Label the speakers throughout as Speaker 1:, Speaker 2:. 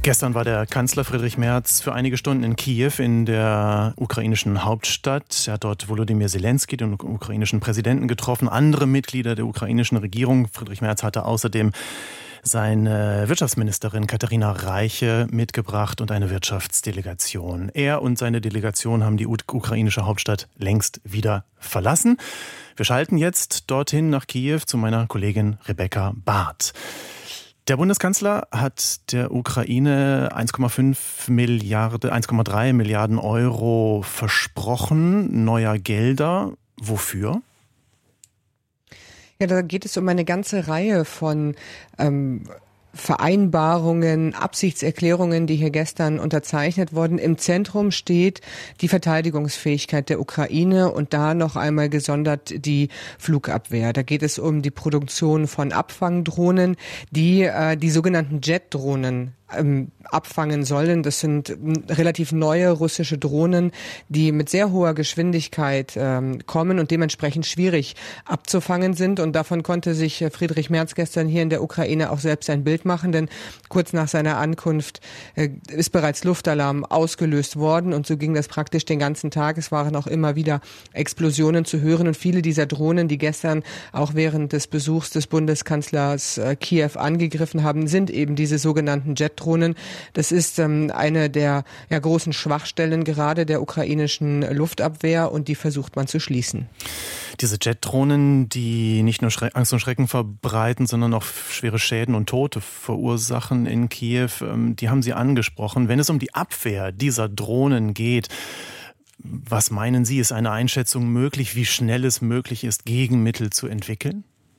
Speaker 1: Gestern war der Kanzler Friedrich Merz für einige Stunden in Kiew in der ukrainischen Hauptstadt. Er hat dort Volodymyr Zelensky, den ukrainischen Präsidenten, getroffen, andere Mitglieder der ukrainischen Regierung. Friedrich Merz hatte außerdem seine Wirtschaftsministerin Katharina Reiche mitgebracht und eine Wirtschaftsdelegation. Er und seine Delegation haben die ukrainische Hauptstadt längst wieder verlassen. Wir schalten jetzt dorthin nach Kiew zu meiner Kollegin Rebecca Barth. Der Bundeskanzler hat der Ukraine 1,3 Milliarden Euro versprochen, neuer Gelder. Wofür?
Speaker 2: Ja, da geht es um eine ganze Reihe von Vereinbarungen, Absichtserklärungen, die hier gestern unterzeichnet wurden. Im Zentrum steht die Verteidigungsfähigkeit der Ukraine und da noch einmal gesondert die Flugabwehr. Da geht es um die Produktion von Abfangdrohnen, die sogenannten Jet-Drohnen abfangen sollen. Das sind relativ neue russische Drohnen, die mit sehr hoher Geschwindigkeit kommen und dementsprechend schwierig abzufangen sind. Und davon konnte sich Friedrich Merz gestern hier in der Ukraine auch selbst ein Bild machen, denn kurz nach seiner Ankunft ist bereits Luftalarm ausgelöst worden und so ging das praktisch den ganzen Tag. Es waren auch immer wieder Explosionen zu hören und viele dieser Drohnen, die gestern auch während des Besuchs des Bundeskanzlers Kiew angegriffen haben, sind eben diese sogenannten Jet-Drohnen. Das ist eine der großen Schwachstellen gerade der ukrainischen Luftabwehr und die versucht man zu schließen.
Speaker 1: Diese Jet-Drohnen, die nicht nur Angst und Schrecken verbreiten, sondern auch schwere Schäden und Tote verursachen in Kiew, die haben Sie angesprochen. Wenn es um die Abwehr dieser Drohnen geht, was meinen Sie, ist eine Einschätzung möglich, wie schnell es möglich ist, Gegenmittel zu entwickeln?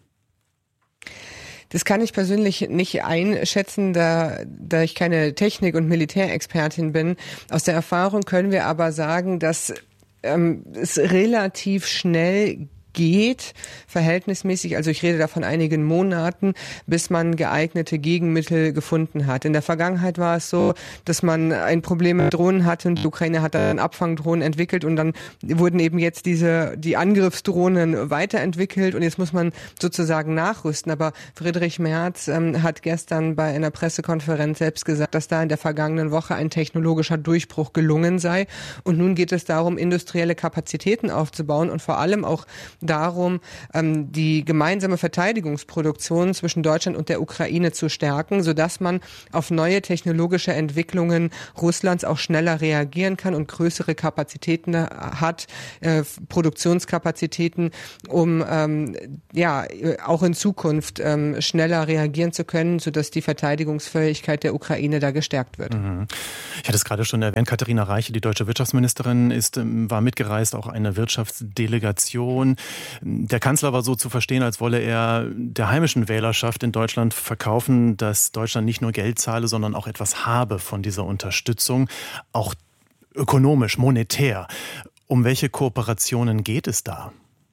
Speaker 2: Das kann ich persönlich nicht einschätzen, da ich keine Technik- und Militärexpertin bin. Aus der Erfahrung können wir aber sagen, dass es relativ schnell geht, verhältnismäßig, also ich rede da von einigen Monaten, bis man geeignete Gegenmittel gefunden hat. In der Vergangenheit war es so, dass man ein Problem mit Drohnen hatte und die Ukraine hat dann Abfangdrohnen entwickelt und dann wurden eben jetzt die Angriffsdrohnen weiterentwickelt und jetzt muss man sozusagen nachrüsten. Aber Friedrich Merz hat gestern bei einer Pressekonferenz selbst gesagt, dass da in der vergangenen Woche ein technologischer Durchbruch gelungen sei und nun geht es darum, industrielle Kapazitäten aufzubauen und vor allem auch darum, die gemeinsame Verteidigungsproduktion zwischen Deutschland und der Ukraine zu stärken, sodass man auf neue technologische Entwicklungen Russlands auch schneller reagieren kann und größere Kapazitäten hat, Produktionskapazitäten, um auch in Zukunft schneller reagieren zu können, sodass die Verteidigungsfähigkeit der Ukraine da gestärkt wird.
Speaker 1: Ich hatte es gerade schon erwähnt, Katharina Reiche, die deutsche Wirtschaftsministerin, war mitgereist, auch eine Wirtschaftsdelegation. Der Kanzler war so zu verstehen, als wolle er der heimischen Wählerschaft in Deutschland verkaufen, dass Deutschland nicht nur Geld zahle, sondern auch etwas habe von dieser Unterstützung, auch ökonomisch, monetär. Um welche Kooperationen geht es da?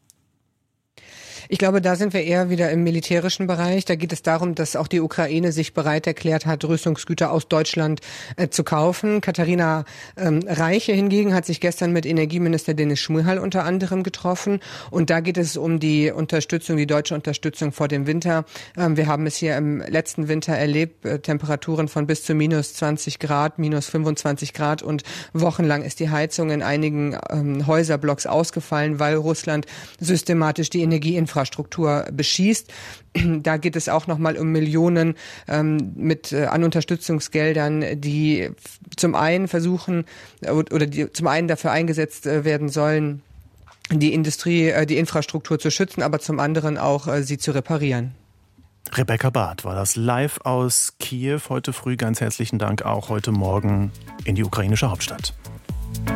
Speaker 2: Ich glaube, da sind wir eher wieder im militärischen Bereich. Da geht es darum, dass auch die Ukraine sich bereit erklärt hat, Rüstungsgüter aus Deutschland zu kaufen. Katharina Reiche hingegen hat sich gestern mit Energieminister Dennis Schmyhal unter anderem getroffen. Und da geht es um die Unterstützung, die deutsche Unterstützung vor dem Winter. Wir haben es hier im letzten Winter erlebt, Temperaturen von bis zu minus 20 Grad, minus 25 Grad und wochenlang ist die Heizung in einigen Häuserblocks ausgefallen, weil Russland systematisch die Energieinfrastruktur beschießt. Da geht es auch nochmal um Millionen an Unterstützungsgeldern, die zum einen versuchen oder die zum einen dafür eingesetzt werden sollen, die Infrastruktur zu schützen, aber zum anderen auch sie zu reparieren.
Speaker 1: Rebecca Barth war das live aus Kiew heute früh. Ganz herzlichen Dank auch heute Morgen in die ukrainische Hauptstadt.